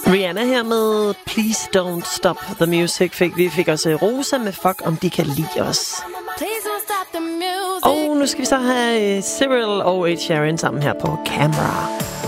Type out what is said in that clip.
Rihanna her med Please Don't Stop the Music. Vi fik også Rosa med Fuck om de kan lide os. Og nu skal vi så have Cyril og Ed Sheeran sammen her på Camera.